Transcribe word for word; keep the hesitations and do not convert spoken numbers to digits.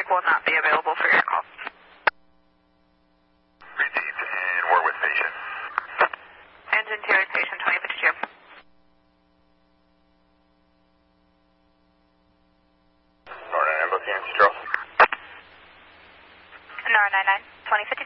Pacific will not be available for your call. Received, and we're with patient. Engine two, patient twenty fifty-two. Nor nine nine, both units, Charles. Nor nine nine, twenty fifty-two.